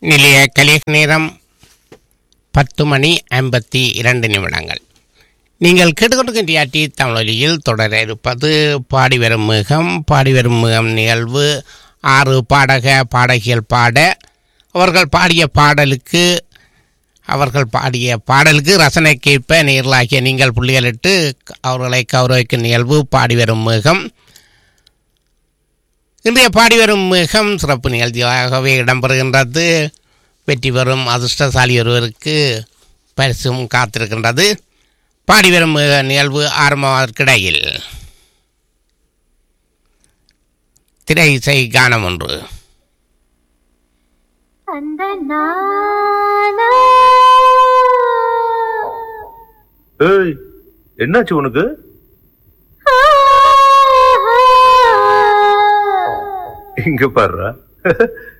நிலைய கலிக நேரம் 10:52. நீங்கள் கேட்டுக்கொண்டிருக்கின்ற டி தமிழொலியில் தொடர இருப்பது பாடிவரும் மிகம் நிகழ்வு. 6 பாடக பாடகிகள் பாட அவர்கள் பாடிய பாடலுக்கு ரசனைக்கேற்ப நேர்களாகிய நீங்கள் புள்ளிகளிட்டு அவர்களை கௌரவிக்கும் நிகழ்வு பாடிவரும் மிகம். இன்றைய பாடிவரும் மிகம் சிறப்பு நிகழ்ச்சியாகவே இடம்பெறுகின்றது. வெற்றி பெறும் அதிர்ஷ்டசாலி ஒருவருக்கு பரிசும் காத்திருக்கின்றது. பாடிவரும் நிகழ்வு ஆரம்பத்திற்கிடையில் திரை இசை கானம் ஒன்று. என்னாச்சு உனக்கு? இங்க பாரு